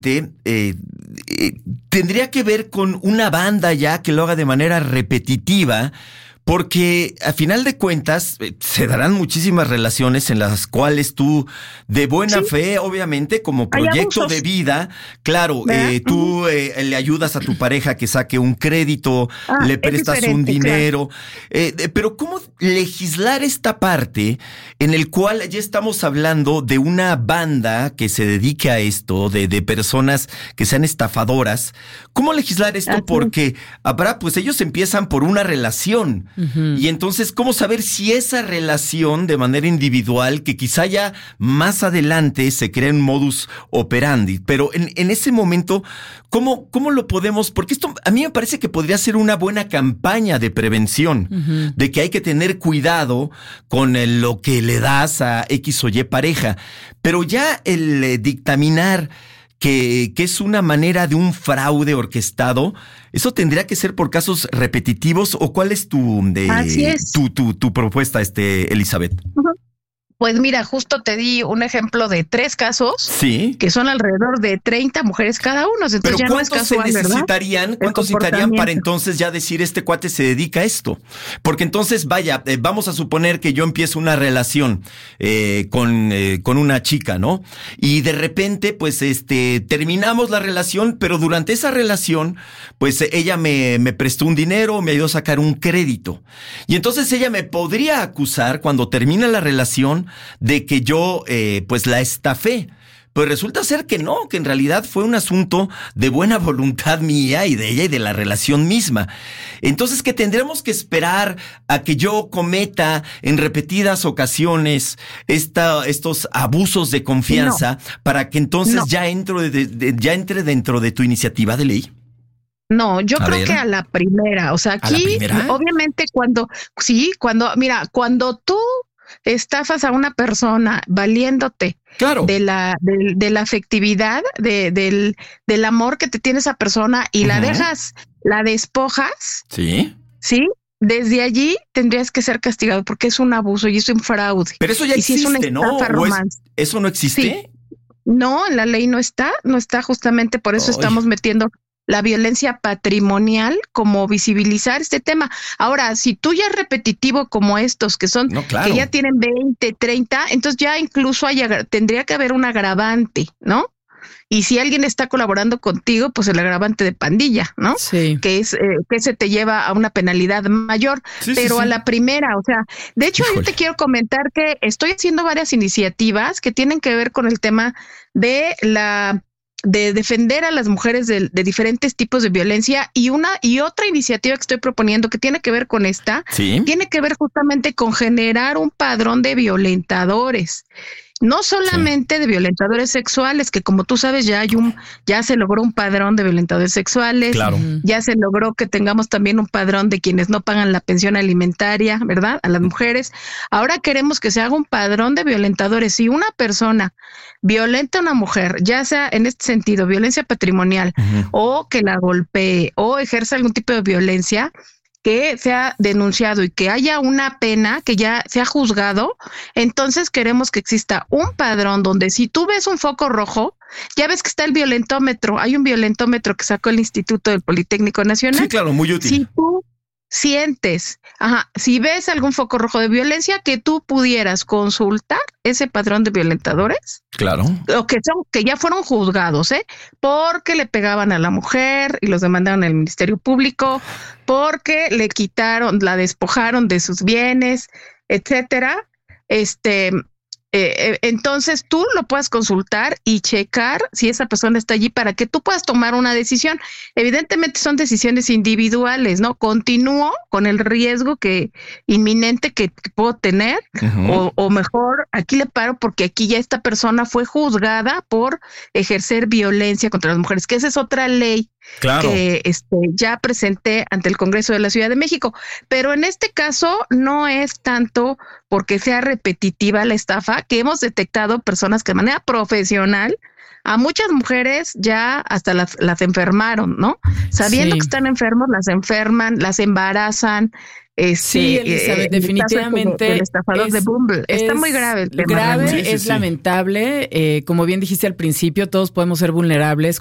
tendría que ver con una banda ya que lo haga de manera repetitiva, porque a final de cuentas se darán muchísimas relaciones en las cuales tú, de buena fe, obviamente, como proyecto de vida, claro, tú le ayudas a tu pareja que saque un crédito, le prestas un dinero, claro. Pero ¿cómo legislar esta parte en el cual ya estamos hablando de una banda que se dedique a esto, de personas que sean estafadoras? ¿Cómo legislar esto? Porque habrá, pues ellos empiezan por una relación. Uh-huh. Y entonces, ¿cómo saber si esa relación de manera individual, que quizá ya más adelante se crea un modus operandi, pero en ese momento, ¿cómo lo podemos? Porque esto a mí me parece que podría ser una buena campaña de prevención, uh-huh, de que hay que tener cuidado con lo que le das a X o Y pareja, pero ya el dictaminar que es una manera de un fraude orquestado, ¿eso tendría que ser por casos repetitivos o cuál es tu propuesta, Elizabeth? Uh-huh. Pues mira, justo te di un ejemplo de 3 casos, ¿sí?, que son alrededor de 30 mujeres cada uno. Entonces pero ya no es casual, ¿cuántos necesitarían para entonces ya decir este cuate se dedica a esto? Porque entonces, vaya, vamos a suponer que yo empiezo una relación con una chica, ¿no? Y de repente, pues, terminamos la relación, pero durante esa relación, pues, ella me prestó un dinero, me ayudó a sacar un crédito. Y entonces ella me podría acusar cuando termina la relación de que yo, pues, la estafé. Pues resulta ser que no, que en realidad fue un asunto de buena voluntad mía y de ella y de la relación misma. Entonces, que tendremos que esperar a que yo cometa en repetidas ocasiones estos abusos de confianza para que entonces ya entre dentro de tu iniciativa de ley. No, yo creo que a la primera. O sea, aquí, obviamente, cuando tú estafas a una persona valiéndote, claro, de la afectividad, del amor que te tiene esa persona y, uh-huh, la despojas, sí, desde allí tendrías que ser castigado porque es un abuso y es un fraude. Pero eso ya existe, si ¿no? ¿Eso no existe? Sí. No, en la ley no está justamente por eso estamos metiendo la violencia patrimonial, como visibilizar este tema. Ahora, si tú ya es repetitivo como estos, que son, que ya tienen 20, 30, entonces ya incluso tendría que haber un agravante, ¿no? Y si alguien está colaborando contigo, pues el agravante de pandilla, ¿no? Sí. Que se te lleva a una penalidad mayor. Sí, pero sí, a la primera, o sea, de hecho, yo te quiero comentar que estoy haciendo varias iniciativas que tienen que ver con el tema de defender a las mujeres de diferentes tipos de violencia, y otra iniciativa que estoy proponiendo que tiene que ver con esta, ¿sí?, tiene que ver justamente con generar un padrón de violentadores. No solamente de violentadores sexuales, que como tú sabes ya se logró un padrón de violentadores sexuales, claro, ya se logró que tengamos también un padrón de quienes no pagan la pensión alimentaria, ¿verdad?, a las mujeres. Ahora queremos que se haga un padrón de violentadores. Si una persona violenta a una mujer, ya sea en este sentido, violencia patrimonial, uh-huh, o que la golpee o ejerce algún tipo de violencia, que sea denunciado y que haya una pena, que ya sea juzgado, entonces queremos que exista un padrón donde si tú ves un foco rojo, ya ves que está el violentómetro, hay un violentómetro que sacó el Instituto del Politécnico Nacional. Sí, claro, muy útil. Si tú sientes, si ves algún foco rojo de violencia, que tú pudieras consultar ese padrón de violentadores. Claro. O que ya fueron juzgados, porque le pegaban a la mujer y los demandaron al Ministerio Público, porque le quitaron, la despojaron de sus bienes, etcétera. Entonces tú lo puedes consultar y checar si esa persona está allí para que tú puedas tomar una decisión. Evidentemente son decisiones individuales, ¿no? Continúo con el riesgo inminente que puedo tener, uh-huh, o mejor aquí le paro porque aquí ya esta persona fue juzgada por ejercer violencia contra las mujeres, que esa es otra ley, claro, que ya presenté ante el Congreso de la Ciudad de México. Pero en este caso no es tanto porque sea repetitiva la estafa, que hemos detectado personas que de manera profesional a muchas mujeres ya hasta las enfermaron, ¿no? Sabiendo que están enfermos, las enferman, las embarazan, Sí, Elizabeth, definitivamente del estafador de Bumble. Está muy grave el tema. Grave, es lamentable. Como bien dijiste al principio, todos podemos ser vulnerables